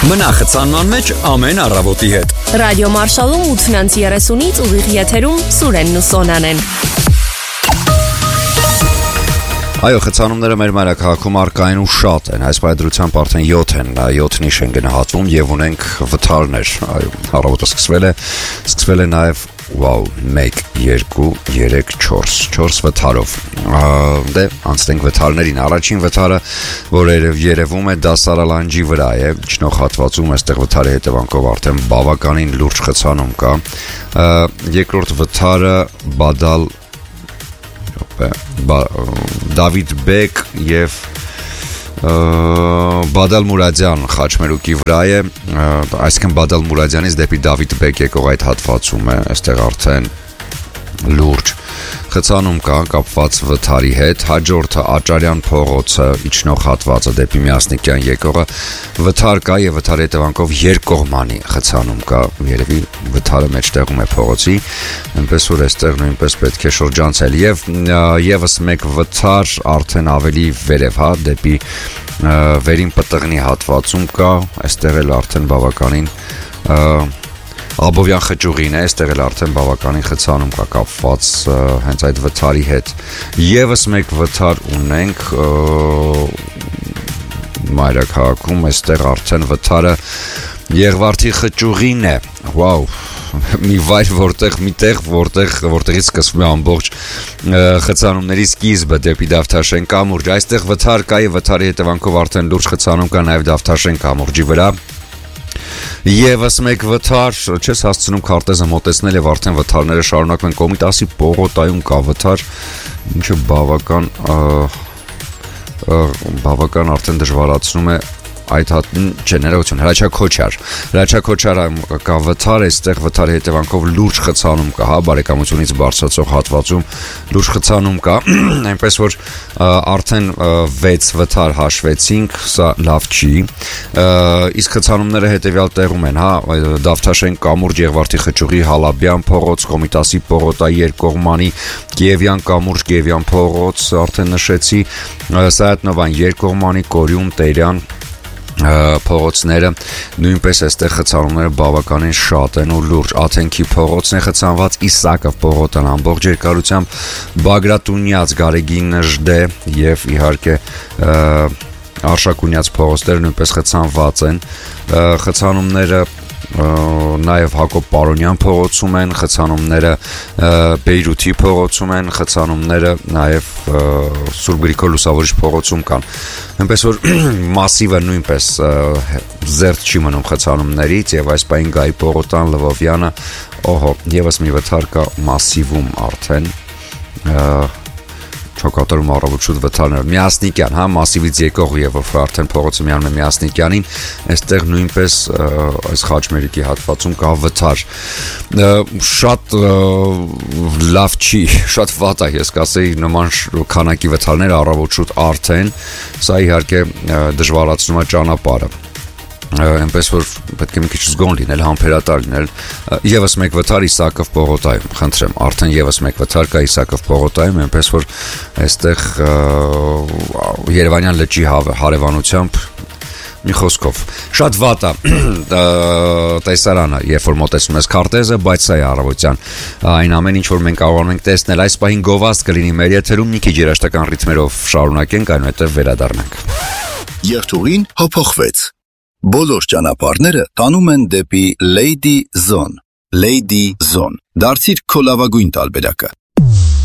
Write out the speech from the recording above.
Մնա խցանման մեջ ամեն առավոտի հետ։ Ռադիո Մարշալում 8:30-ից ուղիղ եթերում Սուրենն ու Սոնան են։ Այո, խցանումները մեր մայրաքաղաքում առկային ու շատ են, այս պայդրությամբ արդեն 7 են, 7 նիշ են գնահատվում եւ ունենք վթարներ, այո, առավոտը սկսվել է նաեւ, 1, 2, 3, 4 վթարով, դե, անցնենք վթարներին, առաջին վթարը, որ երևում է դա Սարալանջի վրա է, իջնող հատվածում, այստեղ վթարի հետևանքով արդեն բավականին լուրջ խցանում կա, երկրորդ վթարը Դավիթ Բեկ և Բադալ Մուրադյան խաչմերուկի վրա է, այսինքն Բադալ Մուրադյանից դեպի Դավիթ Բեկ եկող այդ հատվածում է, այստեղ արդեն լուրջ խցանում կա կապված վթարի հետ, հաջորդը Աճարյան փողոցը իջնող հատվածը դեպի Միասնիկյան եկողը վթար կա եւ վթարի հետևանքով երկկողմանի խցանում կա, երևի վթարը մեջտեղում է փողոցի, այնպես որ այստեղ նույնպես պետք է շրջանցել եւ եւս մեկ վթար արդեն ավելի վերև, հա, դեպի վերին պտղնի հատվածում կա, այստեղ էլ արդեն բավականին Աբովյան խճուղին է, այստեղ էլ արդեն բավականին խցանում կա կապված հենց այդ վթարի հետ։ Եվս մեկ վթար ունենք մայրաքաղաքում, այստեղ արդեն վթարը Եղվարդի խճուղին է։ Վաու, մի վայր, որտեղից սկսվում է ամբողջ խցանումների սկիզբը դեպի Դավթաշեն կամուրջ։ Այստեղ վթար կա եւ վթարի հետևանքով արդեն լուրջ խցանում կա նաեւ Դավթաշեն կամուրջի վրա։ Եվս մեկ վթար, չես հասցնում քարտեզը մոտեցնել եւ արդեն վթարները շարունակվում են Կոմիտասի պողոտայում կա վթար, ինչը բավական արդեն դժվարացնում է այդ ներողություն, Հրաչյա Քոչար կա վթար, այստեղ վթարի հետևանքով լուրջ խցանում կա, հա, բարեկամությունից բարձրացող հատվածում լուրջ խցանում կա, այնպես որ արդեն 6 վթար հաշվեցինք, սա լավ չի, իսկ խցանումները հետևյալ տեղում են, հա, Դավթաշեն կամուրջ, Եղվարդի խճուղի, Հալաբյան փողոց, Կոմիտասի պողոտայի երկկողմանի, Կիևյան կամուրջ, Կիևյան փողոց, արդեն նշեցի, Սայաթնովան երկկողմանի, Կորյուն, Տերյան փողոցները նույնպես այստեղ խցանումները բավականին շատ են ու լուրջ Աթենքի փողոցն է խցանված Իսակով փողոցն ամբողջ երկարությամբ Բագրատունյաց Գարեգին Նժդե եւ իհարկե Արշակունյաց փողոցները նույնպես խցանված են խցանումները նաև Հակոբ Պարոնյան փողոցում են, խցանումները Բեյրութի փողոցում են, խցանումները նաև Սուրբ Գրիգոր Լուսավորիչ փողոցում կան։ Այնպես որ մասիվը նույնպես զերծ չի մնում խցանումներից եւ այս պահին Գայի Պողոտան, Լվովյանը, եւս մի վթար կա մասիվում արդեն Չոկատորում առավոտ շուտ վթարներ Միասնիկյան, հա, մասիվից եկող եւ արդեն փողոցը միանում է Միասնիկյանին, այստեղ նույնպես այս խաչմերուկի հատվածում կա վթար։ Շատ լավ չի, շատ վատ է, ես կասեի նման քանակի վթարները առավոտ շուտ արդեն, սա իհարկե դժվարացնում է ճանապարհը։ Այնպես որ պետք է մի քիչ զգոն լինել, համբերատար լինել։ Եվս մեկ վթար Իսակով պողոտայում, խնդրեմ, արդեն եվս մեկ վթար կա Իսակով պողոտայում, այնպես որ այստեղ Երևանյան լճի հարևանությամբ մի խոսքով շատ վատ է տեսարանը, երբ որ մոտեցնում ես քարտեզը, բայց սա է առավոտյան այն ամեն ինչ որ մենք կարողանում ենք տեսնել։ Այս պահին գովազդ կլինի մեր եթերում, մի քիչ երաժշտական ռիթմերով շարունակենք, այնուհետև վերադառնանք։ Երթուղին հափոխվեց։ Բոլոր ճանապարհները տանում են դեպի Lady Zone։ Lady Zone։ Դարձիր քո լավագույն տարբերակը։